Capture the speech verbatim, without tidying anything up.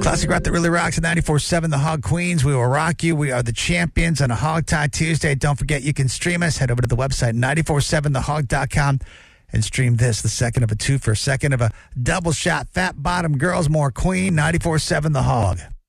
Classic rock that really rocks at ninety-four seven The Hog Queens. We will rock you. We are the champions on a Hog Tie Tuesday. Don't forget you can stream us. Head over to the website nine four seven the hog dot com and stream this, the second of a two for a second of a double shot. Fat Bottom Girls, more Queen, ninety-four seven The Hog.